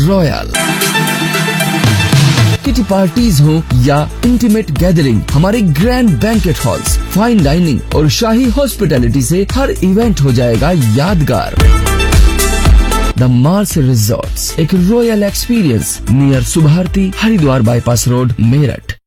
Royal. Kitty parties हो या intimate gathering, हमारे grand banquet halls, fine dining और शाही हॉस्पिटैलिटी से हर इवेंट हो जाएगा यादगार। द मार्स रिजॉर्ट्स, एक royal experience near Subharti, Haridwar bypass road, Meerut.